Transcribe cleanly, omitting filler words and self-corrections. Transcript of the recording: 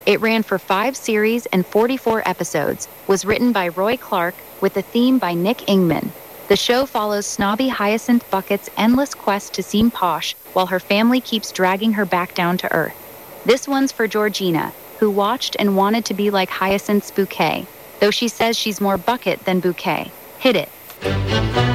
It ran for 5 series and 44 episodes, was written by Roy Clark, with a theme by Nick Ingman. The show follows snobby Hyacinth Bucket's endless quest to seem posh, while her family keeps dragging her back down to earth. This one's for Georgina, who watched and wanted to be like Hyacinth's bouquet, though she says she's more bucket than bouquet. Hit it.